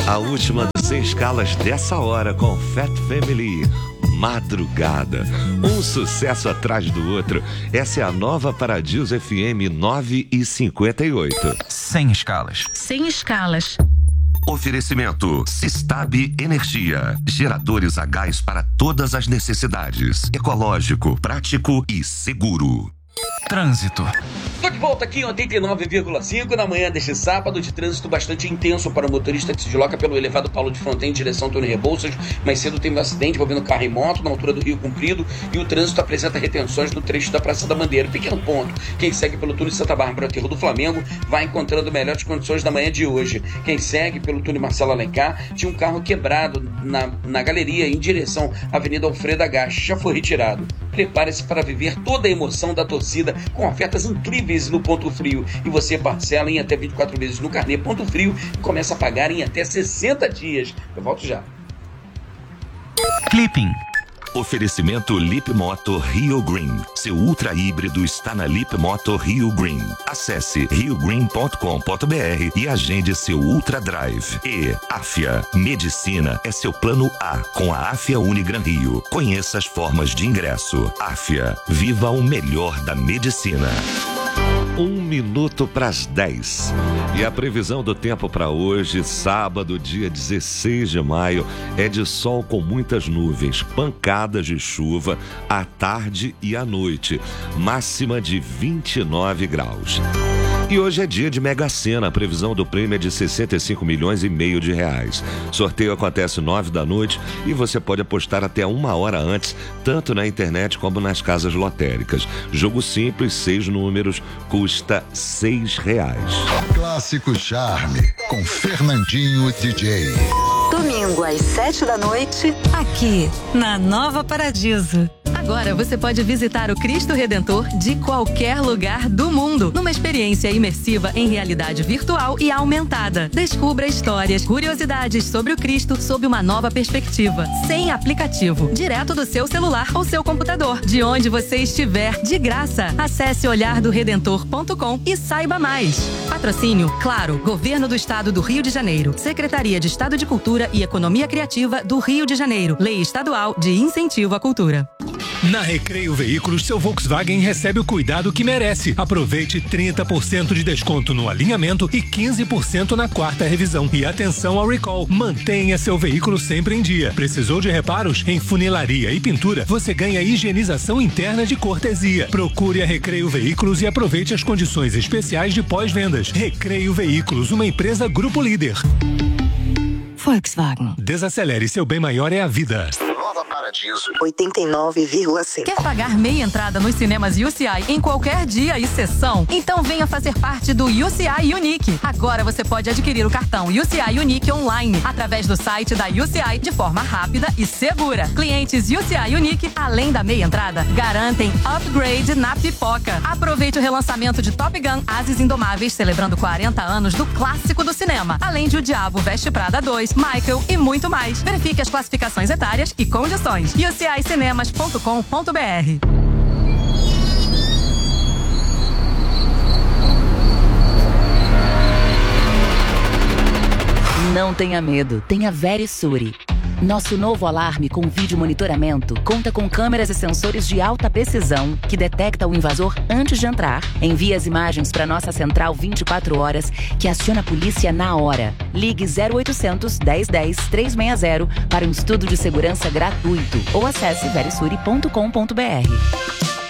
A última dos 100 escalas dessa hora com Fat Family. Madrugada. Um sucesso atrás do outro. Essa é a nova Paradiso FM 9h58. 100 escalas. 100 escalas. Oferecimento Sistab Energia. Geradores a gás para todas as necessidades. Ecológico, prático e seguro. Trânsito. Tô de volta aqui em 89,5 na manhã deste sábado, de trânsito bastante intenso para o motorista que se desloca pelo elevado Paulo de Fronten em direção ao Antônio Rebouças. Mais cedo teve um acidente envolvendo carro e moto na altura do Rio Comprido e o trânsito apresenta retenções no trecho da Praça da Bandeira. Pequeno ponto, quem segue pelo túnel Santa Bárbara, Aterro do Flamengo, vai encontrando melhores condições da manhã de hoje. Quem segue pelo túnel Marcelo Alencar, tinha um carro quebrado na galeria em direção à Avenida Alfredo Agache, já foi retirado. Prepare-se para viver toda a emoção da torcida com ofertas incríveis no Ponto Frio. E você parcela em até 24 vezes no carnê Ponto Frio e começa a pagar em até 60 dias. Eu volto já. Clipping. Oferecimento Lip Moto Rio Green. Seu ultra híbrido está na Lip Moto Rio Green. Acesse riogreen.com.br e agende seu Ultra Drive. E Afia. Medicina é seu plano A com a Afia Unigran Rio. Conheça as formas de ingresso. Afia. Viva o melhor da medicina. 1 minuto para as 10. E a previsão do tempo para hoje, sábado, dia 16 de maio, é de sol com muitas nuvens, pancadas de chuva à tarde e à noite, máxima de 29 graus. E hoje é dia de Mega Sena, a previsão do prêmio é de 65 milhões e meio de reais. Sorteio acontece 9 da noite e você pode apostar até 1 hora antes, tanto na internet como nas casas lotéricas. Jogo simples, 6 números, custa R$6. Clássico Charme, com Fernandinho DJ. Domingo às 7 da noite, aqui na Nova Paradiso. Agora você pode visitar o Cristo Redentor de qualquer lugar do mundo, numa experiência imersiva em realidade virtual e aumentada. Descubra histórias, curiosidades sobre o Cristo sob uma nova perspectiva, sem aplicativo, direto do seu celular ou seu computador, de onde você estiver, de graça. Acesse olhardoredentor.com e saiba mais. Patrocínio, claro, Governo do Estado do Rio de Janeiro, Secretaria de Estado de Cultura e Economia Criativa do Rio de Janeiro, Lei Estadual de Incentivo à Cultura. Na Recreio Veículos, seu Volkswagen recebe o cuidado que merece. Aproveite 30% de desconto no alinhamento e 15% na quarta revisão. E atenção ao recall. Mantenha seu veículo sempre em dia. Precisou de reparos? Em funilaria e pintura, você ganha higienização interna de cortesia. Procure a Recreio Veículos e aproveite as condições especiais de pós-vendas. Recreio Veículos, uma empresa Grupo Líder. Volkswagen. Desacelere, seu bem maior é a vida. 89,6. Quer pagar meia entrada nos cinemas UCI em qualquer dia e sessão? Então venha fazer parte do UCI Unique. Agora você pode adquirir o cartão UCI Unique online, através do site da UCI, de forma rápida e segura. Clientes UCI Unique, além da meia entrada, garantem upgrade na pipoca. Aproveite o relançamento de Top Gun Ases Indomáveis, celebrando 40 anos do clássico do cinema, além de O Diabo Veste Prada 2, Michael e muito mais. Verifique as classificações etárias e condições. UCIcinemas.com.br. Não tenha medo, tenha Verisuri. Nosso novo alarme com vídeo monitoramento conta com câmeras e sensores de alta precisão que detecta o invasor antes de entrar, envia as imagens para nossa central 24 horas, que aciona a polícia na hora. Ligue 0800 1010 360 para um estudo de segurança gratuito ou acesse verisuri.com.br.